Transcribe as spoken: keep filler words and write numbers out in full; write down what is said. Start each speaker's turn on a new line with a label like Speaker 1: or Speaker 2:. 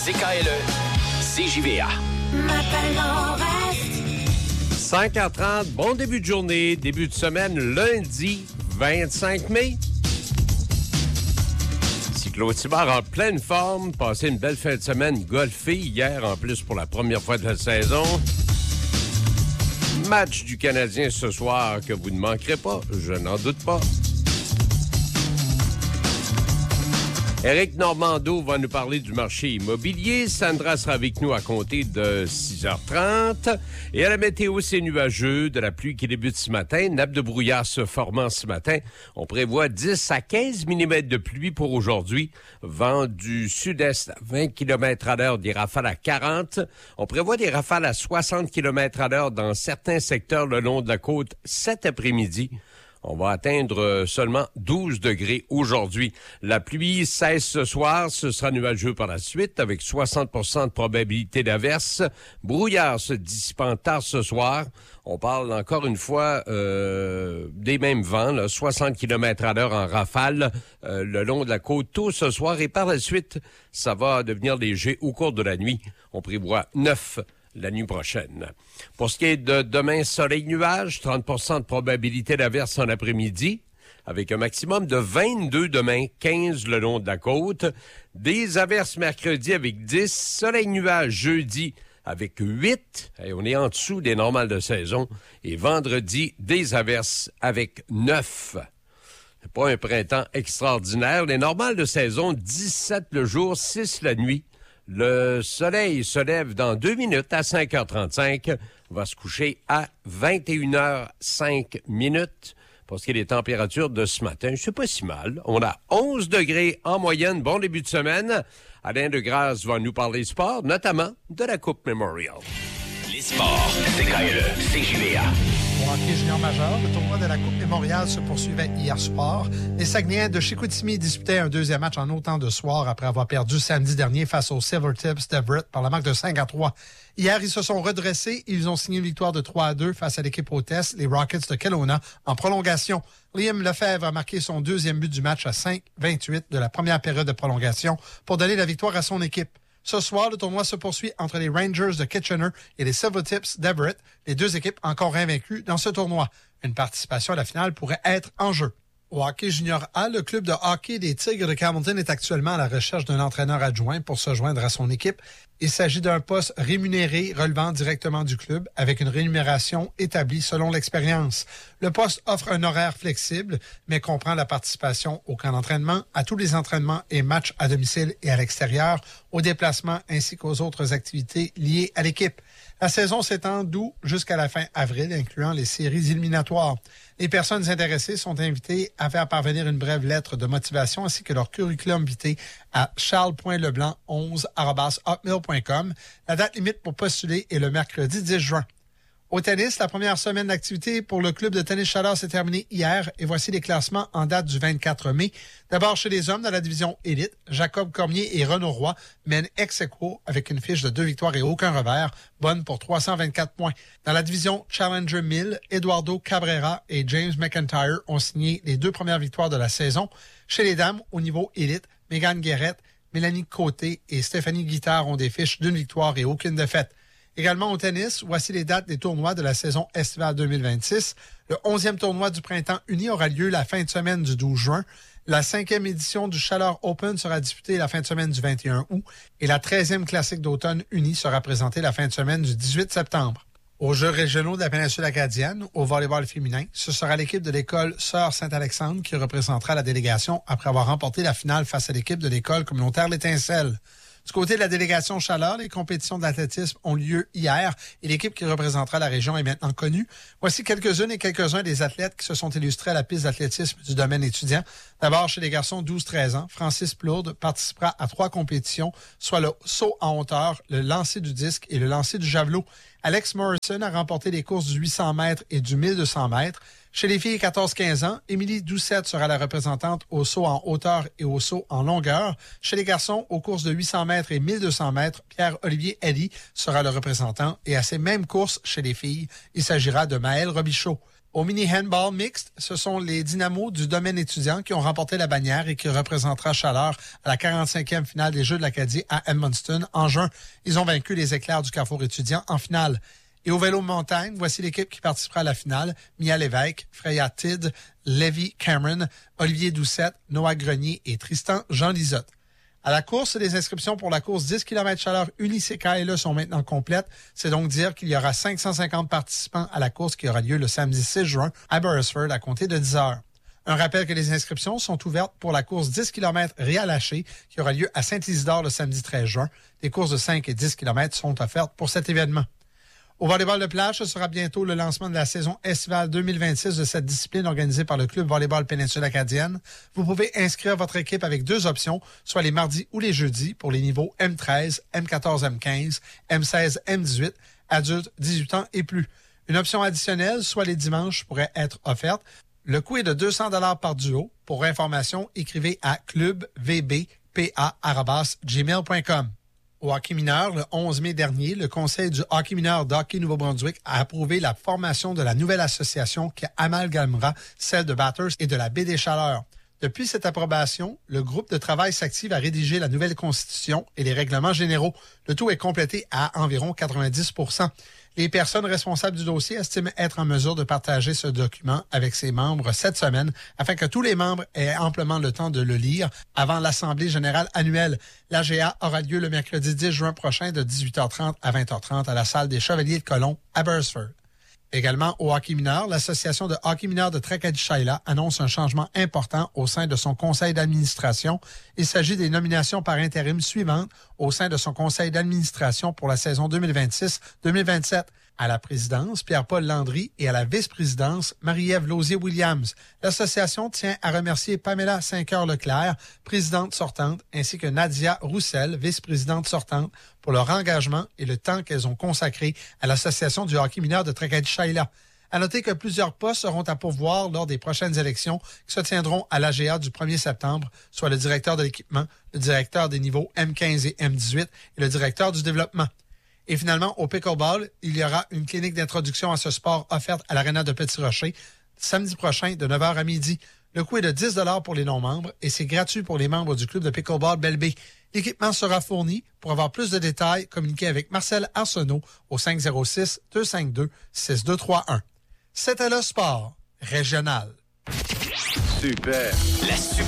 Speaker 1: C K L E, C J V A.
Speaker 2: cinq heures trente, bon début de journée, début de semaine, lundi vingt-cinq mai. Claude Simard en pleine forme, passé une belle fin de semaine golfée hier en plus pour la première fois de la saison. Match du Canadien ce soir que vous ne manquerez pas, je n'en doute pas. Éric Normando va nous parler du marché immobilier. Sandra sera avec nous à compter de six heures trente. Et à la météo, c'est nuageux, de la pluie qui débute ce matin. Nappe de brouillard se formant ce matin. On prévoit dix à quinze millimètres de pluie pour aujourd'hui. Vent du sud-est à vingt kilomètres à l'heure, des rafales à quarante. On prévoit des rafales à soixante kilomètres à l'heure dans certains secteurs le long de la côte cet après-midi. On va atteindre seulement douze degrés aujourd'hui. La pluie cesse ce soir. Ce sera nuageux par la suite avec soixante pour cent de probabilité d'averse. Brouillard se dissipant tard ce soir. On parle encore une fois euh, des mêmes vents, là, soixante kilomètres à l'heure en rafale euh, le long de la côte tôt ce soir. Et par la suite, ça va devenir léger au cours de la nuit. On prévoit neuf la nuit prochaine. Pour ce qui est de demain, soleil-nuage, trente pour cent de probabilité d'averse en après-midi, avec un maximum de vingt-deux demain, quinze le long de la côte. Des averses mercredi avec dix, soleil-nuage jeudi avec huit, et on est en dessous des normales de saison, et vendredi, des averses avec neuf. C'est pas un printemps extraordinaire. Les normales de saison, dix-sept le jour, six la nuit. Le soleil se lève dans deux minutes à cinq heures trente-cinq. On va se coucher à vingt et une heures cinq minutes. Pour ce qui est des températures de ce matin, c'est pas si mal. On a onze degrés en moyenne. Bon début de semaine. Alain Degrasse va nous parler sport, notamment de la Coupe Memorial.
Speaker 1: Les sports, C K L E, C J V A.
Speaker 3: Au hockey junior majeur, le tournoi de la Coupe Memorial se poursuivait hier soir. Les Saguenayens de Chicoutimi disputaient un deuxième match en autant de soir après avoir perdu samedi dernier face aux Silvertips d'Everett par la marque de cinq à trois. Hier, ils se sont redressés. Ils ont signé une victoire de trois à deux face à l'équipe hôtesse, les Rockets de Kelowna, en prolongation. Liam Lefebvre a marqué son deuxième but du match à cinq vingt-huit de la première période de prolongation pour donner la victoire à son équipe. Ce soir, le tournoi se poursuit entre les Rangers de Kitchener et les Silvertips d'Everett, les deux équipes encore invaincues dans ce tournoi. Une participation à la finale pourrait être en jeu. Au hockey junior A, le club de hockey des Tigres de Campbellton est actuellement à la recherche d'un entraîneur adjoint pour se joindre à son équipe. Il s'agit d'un poste rémunéré relevant directement du club avec une rémunération établie selon l'expérience. Le poste offre un horaire flexible, mais comprend la participation au camp d'entraînement, à tous les entraînements et matchs à domicile et à l'extérieur, aux déplacements ainsi qu'aux autres activités liées à l'équipe. La saison s'étend d'août jusqu'à la fin avril, incluant les séries éliminatoires. Les personnes intéressées sont invitées à faire parvenir une brève lettre de motivation ainsi que leur curriculum vitae à charles point leblanc onze arobase hotmail point com. La date limite pour postuler est le mercredi dix juin. Au tennis, la première semaine d'activité pour le club de tennis Chaleur s'est terminée hier et voici les classements en date du vingt-quatre mai. D'abord, chez les hommes, dans la division élite, Jacob Cormier et Renaud Roy mènent ex aequo avec une fiche de deux victoires et aucun revers, bonne pour trois cent vingt-quatre points. Dans la division Challenger mille, Eduardo Cabrera et James McIntyre ont signé les deux premières victoires de la saison. Chez les dames, au niveau élite, Mégane Guérette, Mélanie Côté et Stéphanie Guittard ont des fiches d'une victoire et aucune défaite. Également au tennis, voici les dates des tournois de la saison estivale deux mille vingt-six. Le onzième tournoi du Printemps uni aura lieu la fin de semaine du douze juin. La cinquième édition du Chaleur Open sera disputée la fin de semaine du vingt et un août. Et la treizième classique d'automne uni sera présentée la fin de semaine du dix-huit septembre. Aux Jeux régionaux de la péninsule acadienne, au volleyball féminin, ce sera l'équipe de l'école Sœur Saint-Alexandre qui représentera la délégation après avoir remporté la finale face à l'équipe de l'école communautaire L'Étincelle. Du côté de la délégation Chaleur, les compétitions d'athlétisme ont lieu hier et l'équipe qui représentera la région est maintenant connue. Voici quelques-unes et quelques-uns des athlètes qui se sont illustrés à la piste d'athlétisme du domaine étudiant. D'abord, chez les garçons douze treize ans, Francis Plourde participera à trois compétitions, soit le saut en hauteur, le lancer du disque et le lancer du javelot. Alex Morrison a remporté les courses du huit cents mètres et du mille deux cents mètres. Chez les filles quatorze quinze ans, Émilie Doucette sera la représentante au saut en hauteur et au saut en longueur. Chez les garçons, aux courses de huit cents mètres et mille deux cents mètres, Pierre-Olivier Elie sera le représentant. Et à ces mêmes courses chez les filles, il s'agira de Maël Robichaud. Au mini-handball mixte, ce sont les Dynamos du domaine étudiant qui ont remporté la bannière et qui représentera Chaleur à la quarante-cinquième finale des Jeux de l'Acadie à Edmundston en juin. Ils ont vaincu les Éclairs du Carrefour étudiant en finale. Et au vélo montagne, voici l'équipe qui participera à la finale. Mia Lévesque, Freya Tidd, Lévi Cameron, Olivier Doucette, Noah Grenier et Tristan Jean Lisotte. À la course, les inscriptions pour la course dix kilomètres Chaleur Unice-K L E sont maintenant complètes. C'est donc dire qu'il y aura cinq cent cinquante participants à la course qui aura lieu le samedi six juin à Beresford à compter de dix heures. Un rappel que les inscriptions sont ouvertes pour la course dix kilomètres Réal-Haché qui aura lieu à Saint-Isidore le samedi treize juin. Les courses de cinq et dix kilomètres sont offertes pour cet événement. Au volleyball de plage, ce sera bientôt le lancement de la saison estivale deux mille vingt-six de cette discipline organisée par le Club Volleyball Péninsule Acadienne. Vous pouvez inscrire votre équipe avec deux options, soit les mardis ou les jeudis, pour les niveaux M treize, M quatorze, M quinze, M seize, M dix-huit, adultes dix-huit ans et plus. Une option additionnelle, soit les dimanches, pourrait être offerte. Le coût est de deux cents dollars par duo. Pour information, écrivez à club v b p a arobase gmail point com. Au hockey mineur, le onze mai dernier, le Conseil du hockey mineur d'Hockey Nouveau-Brunswick a approuvé la formation de la nouvelle association qui amalgamera celle de Bathurst et de la Baie des Chaleurs. Depuis cette approbation, le groupe de travail s'active à rédiger la nouvelle constitution et les règlements généraux. Le tout est complété à environ quatre-vingt-dix pour cent. Les personnes responsables du dossier estiment être en mesure de partager ce document avec ses membres cette semaine afin que tous les membres aient amplement le temps de le lire avant l'Assemblée générale annuelle. L'A G A aura lieu le mercredi dix juin prochain de dix-huit heures trente à vingt heures trente à la salle des Chevaliers de Colomb à Beresford. Également, au hockey mineur, l'Association de hockey mineur de Tracadie-Sheila annonce un changement important au sein de son conseil d'administration. Il s'agit des nominations par intérim suivantes au sein de son conseil d'administration pour la saison deux mille vingt-six deux mille vingt-sept. À la présidence, Pierre-Paul Landry, et à la vice-présidence, Marie-Ève Lausier-Williams. L'association tient à remercier Pamela Cinqueur-Leclerc, présidente sortante, ainsi que Nadia Roussel, vice-présidente sortante, pour leur engagement et le temps qu'elles ont consacré à l'Association du hockey mineur de Tracadie-Sheila. À noter que plusieurs postes seront à pourvoir lors des prochaines élections qui se tiendront à l'A G A du premier septembre, soit le directeur de l'équipement, le directeur des niveaux M quinze et M dix-huit et le directeur du développement. Et finalement, au pickleball, il y aura une clinique d'introduction à ce sport offerte à l'Arena de Petit-Rocher samedi prochain de neuf heures à midi. Le coût est de dix dollars pour les non-membres et c'est gratuit pour les membres du club de pickleball Belle-Baie. L'équipement sera fourni. Pour avoir plus de détails, communiquez avec Marcel Arsenault au cinq zéro six, deux cinq deux, six deux trois un. C'était le sport régional.
Speaker 2: Super.
Speaker 1: La super